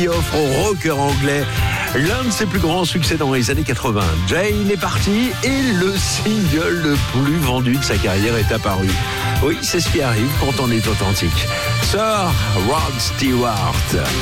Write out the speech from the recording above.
offre au rocker anglais l'un de ses plus grands succès dans les années 80. Jane est partie et le single le plus vendu de sa carrière est apparu. Oui, c'est ce qui arrive quand on est authentique. Sir Rod Stewart.